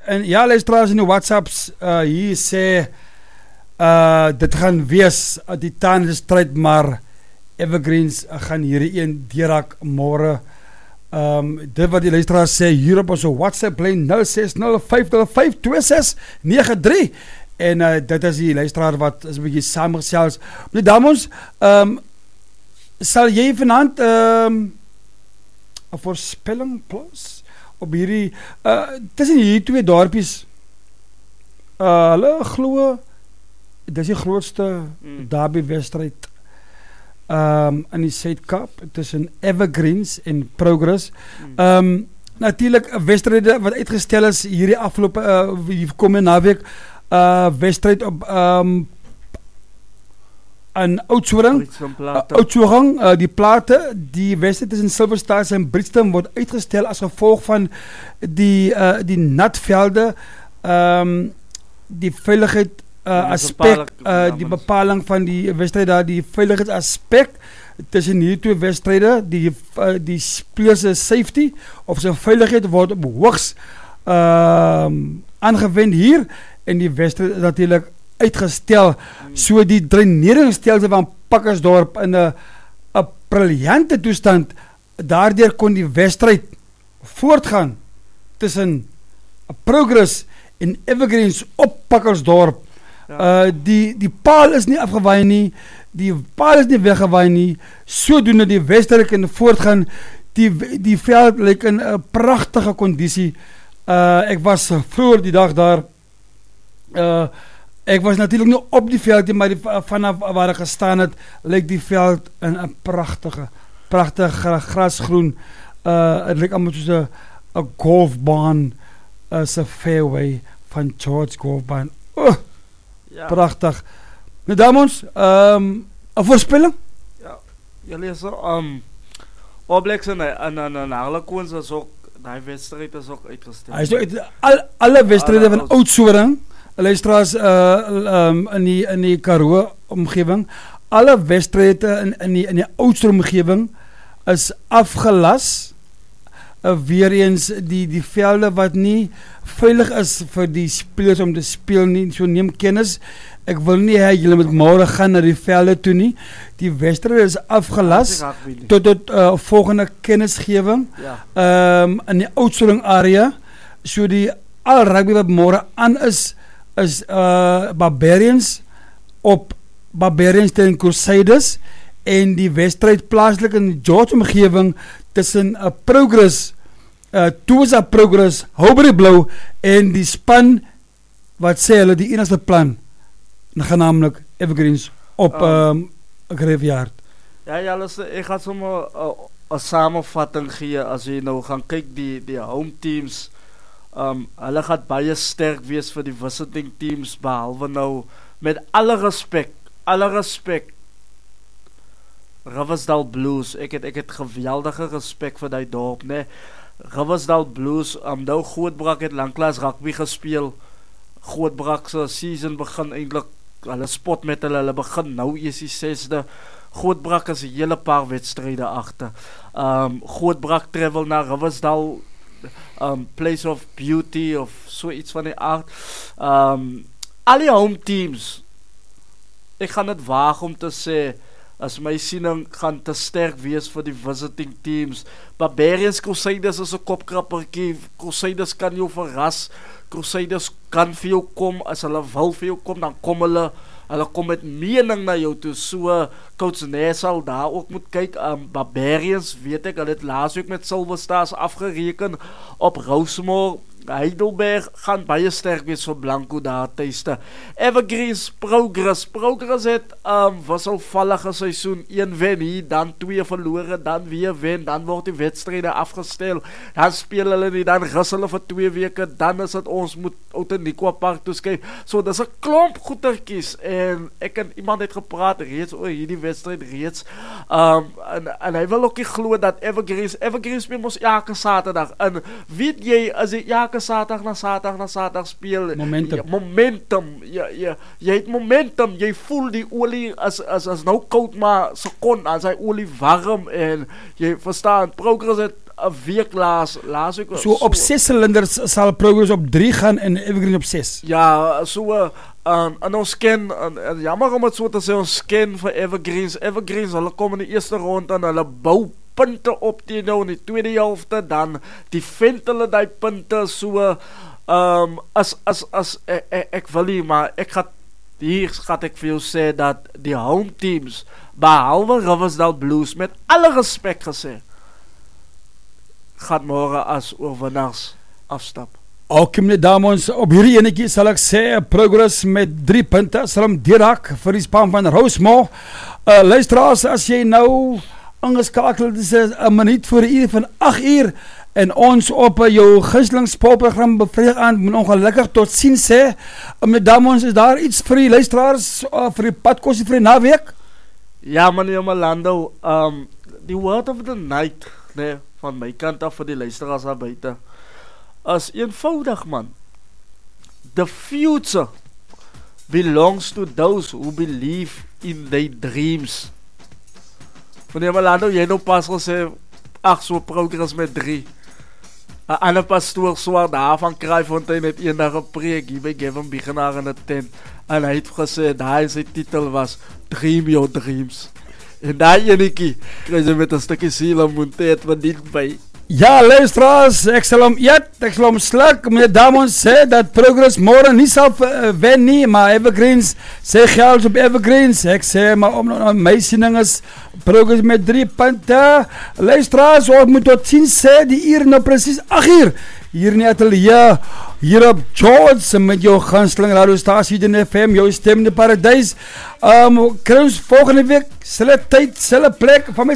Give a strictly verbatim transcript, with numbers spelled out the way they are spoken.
en ja, luisteraars in die WhatsApps, uh, hier sê, uh, dit gaan wees, uh, die tandstrijd, maar Evergreens uh, gaan hierdie een dierak môre. Um, dit wat die luisteraars sê, hier op ons WhatsApp lyn nul ses nul vyf nul vyf twee ses nege drie, en uh, dit is die luisteraar wat is 'n bietjie saamgesels. Die dames, um, sal jy vanaand um, 'n voorspelling plaas op hierdie uh, tussen hierdie twee dorpies? Uh, hulle glo dis die grootste mm. derby wedstryd um, in die Suid-Kaap tussen Evergreens en Progress. Mm. Um, Natuurlik 'n wedstryd wat uitgestel is hierdie afgelope uh, hier kom in naweek, uh, wedstryd op um, in Oudtshoorn, uh, Oudtshoorn, uh, die plate, die wedstryd tussen Silver Stars en Bridgestone word uitgestel as gevolg van die uh, die natvelde, um, die veiligheid uh, aspek, uh, die bepaling van die wedstryd daar, die veiligheidsaspek tussen hierdie twee wedstryde, die uh, die spelers se safety of sy veiligheid word op hoogs um, aangewend hier, en die wedstryd is natuurlik uitgestel. Hmm. So die dreineringsstelsel van Pakkersdorp in 'n 'n briljante toestand, daardeur kon die wedstryd voortgaan tussen Progress en Evergreens op Pakkersdorp. Ja. Uh, die die paal is nie afgewaai nie, die paal is nie weggewaai nie, sodoende die wedstryd kan voortgaan. Die die veld lyk in 'n pragtige kondisie. Uh, ek was vroeër die dag daar. Uh, Ek was natuurlijk nie op die veld, maar die, vanaf waar ek gestaan het, lyk die veld in 'n prachtige, prachtige grasgroen. Uh, het lyk allemaal soos 'n golfbaan, as 'n fairway van George Golfbaan. Oh, ja. Prachtig. Nou dames, um, 'n voorspelling? Ja, jullie is so, um, All Blacks en en en en Harlequins is ook, die wedstrijd is ook uitgestel. Hy is ook uit, al, alle wedstryde van Oudtshoorn, luisteraars uh, um, in die in die Karoo omgewing, alle wedstryde in in die in die Oudtshoorn omgewing is afgelas. Uh, weer eens die die velde wat nie veilig is vir die spelers om te speel nie. So neem kennis. Ek wil nie hê julle moet môre gaan na die velde toe nie. Die wedstryde is afgelas tot tot uh, volgende kennisgewing. Ja. Um, in die Oudtshoorn area. So die al rugby wat môre aan is is uh, Barbarians op Barbarians teen Crusaders, en die wedstryd plaaslik in die George omgewing tussen 'n uh, Progress, uh, Toza Progress, Houbury Blou, en die span wat sê hulle die enigste plan, genaamlik Evergreens op 'n um, um, Graveyard. Ja, ja, luister, ek gaan sommer 'n uh, samevatting gee as jy nou gaan kyk die die home teams. Um, hulle gaan baie sterk wees vir die visiting teams, behalwe nou, met alle respek, alle respek, Riversdale Blues, ek het, ek het geweldige respek vir die dorp, nee, Riversdale Blues, um, nou Grootbrak het langklaas rugby gespeel, Grootbrak se season begin eintlik, hulle spot met hulle, hulle begin nou eers die sesde, Grootbrak is 'n hele paar wedstryde agter, um, Grootbrak travel na Riversdale, Um, place of beauty of so iets van die aard. Um, al die home teams, ek gaan dit waag om te sê, as my siening gaan te sterk wees vir die visiting teams. Barbarians, Crusaders is 'n kopkrappertjie, Crusaders kan jou verras, Crusaders kan vir jou kom, as hulle wil vir jou kom, dan kom hulle, hulle kom met mening na jou toe, so Coach Nessal daar ook moet kyk. um, Barbarians, weet ek, hulle het laas ook met Silver Stars afgereken op Rosemore. Heidelberg gaan baie sterk wees vir Blanco daar tuiste. Evergreens, Progress, Progress het um, wisselvallige seisoen, een wen hier, dan twee verloren, dan weer wen, dan word die wedstryde afgestel, dan speel hulle nie, dan rus hulle vir twee weke, dan is het ons moet Outeniqua Park toeskryf. So dis 'n klomp goetertjies, en ek en iemand het gepraat reeds oor hierdie wedstryd reeds, um, en, en hy wil ook nie glo dat Evergreens, Evergreens speel ons elke Saterdag, en weet jy, as jy elke Saterdag na Saterdag na Saterdag speel, momentum, ja, momentum, ja, ja, jy het momentum, jy voel die olie, as, as, as nou koud maar sekond, as hy olie warm, en jy verstaan, Progress het 'n week laas, laas week. So op zes cilinders sal Progress op drie gaan en Evergreen op zes. Ja, so uh, en, en ons ken, en, en jammer om het so te sê, ons ken vir Evergreens. Evergreens, hulle kom in die eerste rond en hulle bou punte op teen nou in die tweede helfte, dan die vent hulle die punte so, um, as, as, as, ek, ek, ek wil nie, maar ek gaat, hier gaat ek vir jou sê, dat die home teams, behalwe Riversdale Blues, met alle respect gesê, gaat morgen as oorwinnaars afstap. Ok, meneer Damons, op hierdie enetjie sal ek sê, Progress met drie punte, sal hom deurhak vir die span van Rosemore. Uh, luisteraars, as jy nou ingeskakel, dit is een minuut voor die uur van agt uur, en ons op uh, jou gunsteling sportprogram bevredig aan, moet ongelukkig tot sien sê. Uh, meneer Damons, is daar iets vir die luisteraars, uh, vir die padkosie vir die naweek? Ja, meneer Malando, um, die word of the night, nee, van my kant af vir die luisteraars daar buiten, is eenvoudig, man. The future belongs to those who believe in their dreams. Meneer Malando, jy nou pas gesê, ach, so Progress met drie. Een ander pastoor Swart daar van Kraaifontein het eendag gepreek hier by Gavin Begenaar in die tent, en hy het gesê, daar sy titel was Dream Your Dreams. En daar enekie, kry sy met een stukkie siel en monteet wat niet by. Ja, luisteraars, ek sal hom eet, ek sal hom sluk. Meneer Damons sê dat Progress morgen nie sal uh, wen nie, maar Evergreens sê geld op Evergreens. Ek sê, maar om nou my siening is Progress met drie punte. Luisteraars, ons moet tot ziens sê, die uur nou precies agt uur. Hier in die atelier, hier op George, met jou gunsteling radiostasie in F M, jou stem in die paradijs. Um, kry ons volgende week, sille tyd, sille plek, van my